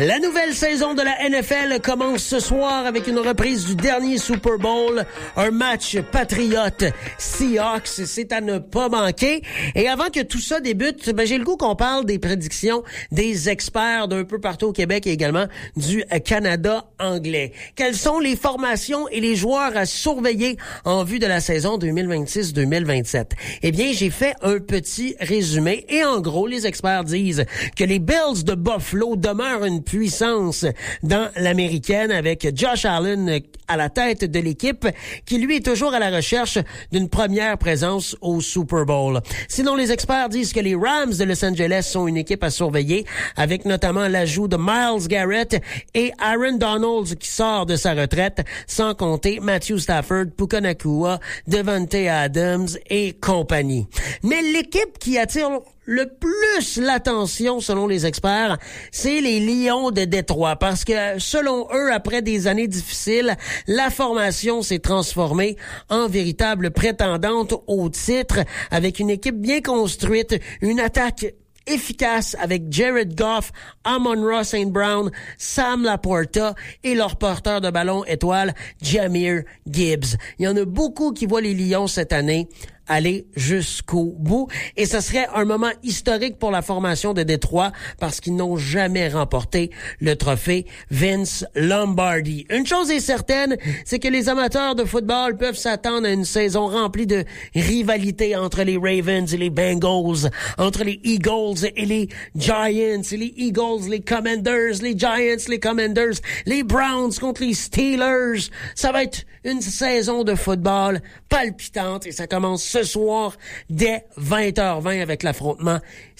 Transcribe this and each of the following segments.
La nouvelle saison de la NFL commence ce soir avec une reprise du dernier Super Bowl, un match Patriots-Seahawks, c'est à ne pas manquer. Et avant que tout ça débute, j'ai le goût qu'on parle des prédictions des experts d'un peu partout au Québec et également du Canada anglais. Quelles sont les formations et les joueurs à surveiller en vue de la saison 2026-2027? Eh bien, j'ai fait un petit résumé et en gros, les experts disent que les Bills de Buffalo demeurent une puissance dans l'américaine avec Josh Allen à la tête de l'équipe qui, lui, est toujours à la recherche d'une première présence au Super Bowl. Sinon, les experts disent que les Rams de Los Angeles sont une équipe à surveiller avec notamment l'ajout de Myles Garrett et Aaron Donald qui sort de sa retraite, sans compter Matthew Stafford, Puka Nacua, Devontae Adams et compagnie. Mais l'équipe qui attire le plus l'attention, selon les experts, c'est les Lions de Détroit. Parce que, selon eux, après des années difficiles, la formation s'est transformée en véritable prétendante au titre, avec une équipe bien construite, une attaque efficace avec Jared Goff, Amon-Ra St. Brown, Sam Laporta et leur porteur de ballon étoile, Jahmyr Gibbs. Il y en a beaucoup qui voient les Lions cette année aller jusqu'au bout. Et ce serait un moment historique pour la formation de Détroit parce qu'ils n'ont jamais remporté le trophée Vince Lombardi. Une chose est certaine, c'est que les amateurs de football peuvent s'attendre à une saison remplie de rivalité entre les Ravens et les Bengals, entre les Eagles et les Giants, et les Eagles, les Commanders, les Giants, les Commanders, les Browns contre les Steelers. Ça va être une saison de football palpitante et ça commence ce soir dès 20h20 avec l'affrontement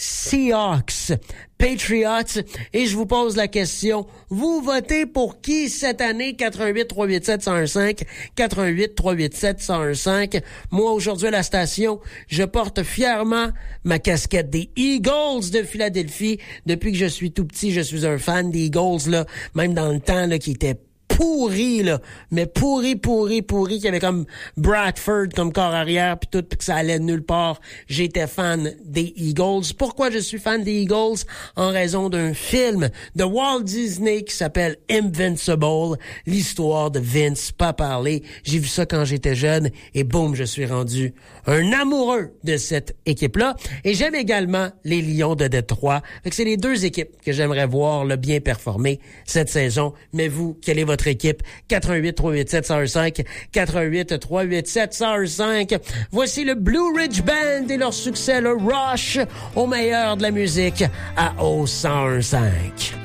Seahawks Patriots. Et je vous pose la question, vous votez pour qui cette année? 88-387-1015, 88-387-1015. Moi, aujourd'hui à la station, je porte fièrement ma casquette des Eagles de Philadelphie. Depuis que je suis tout petit, je suis un fan des Eagles, là, même dans le temps là, qui était pourri, là, mais pourri, qui avait comme Bradford comme corps arrière, puis tout, puis que ça allait nulle part. J'étais fan des Eagles. Pourquoi je suis fan des Eagles? En raison d'un film de Walt Disney qui s'appelle Invincible, l'histoire de Vince, pas parler. J'ai vu ça quand j'étais jeune, et boum, je suis rendu un amoureux de cette équipe-là. Et j'aime également les Lions de Détroit. Fait que c'est les deux équipes que j'aimerais voir le bien performer cette saison. Mais vous, quelle est votre équipe? 88-387-1015, 88-387-1015. Voici le Blue Ridge Band et leur succès, le Rush, au meilleur de la musique à O 101.5.